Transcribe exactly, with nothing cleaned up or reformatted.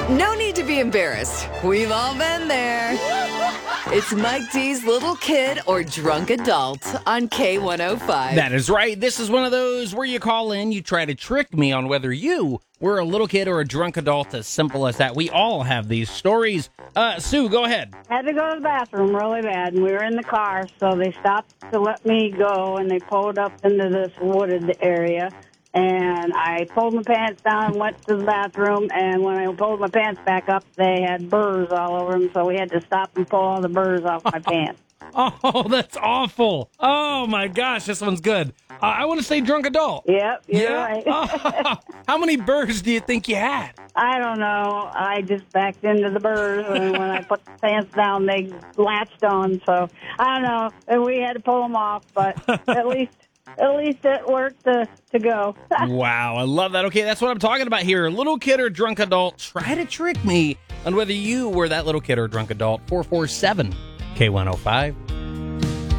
No need to be embarrassed. We've all been there. It's Mike D's Little Kid or Drunk Adult on K one oh five. That is right. This is one of those where you call in, you try to trick me on whether you were a little kid or a drunk adult. As simple as that. We all have these stories. Uh, Sue, go ahead. Had to go to the bathroom really bad, and we were in the car, so they stopped to let me go, and they pulled up into this wooded area. And I pulled my pants down and went to the bathroom, and when I pulled my pants back up, they had burrs all over them, so we had to stop and pull all the burrs off my pants. Oh, that's awful. Oh, my gosh, this one's good. Uh, I want to say drunk adult. Yep, you're Yeah? right. Oh, how many burrs do you think you had? I don't know. I just backed into the burrs, and when I put the pants down, they latched on, so I don't know. And we had to pull them off, but at least... At least it worked to, to go. Wow, I love that. Okay, that's what I'm talking about here. Little kid or drunk adult, try to trick me on whether you were that little kid or drunk adult. four four seven K one oh five.